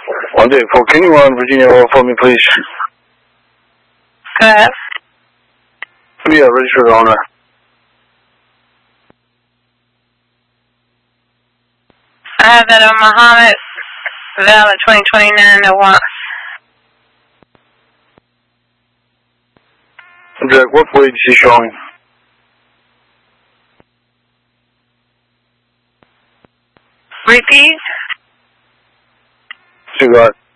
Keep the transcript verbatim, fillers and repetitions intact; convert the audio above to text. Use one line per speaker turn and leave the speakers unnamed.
One day, for can you run Virginia Road for me, please?
Go ahead.
Yeah, registered owner.
I have that on Muhammad Valid twenty twenty-nine oh one.
Jack, what plate is he showing?
Repeat.
You got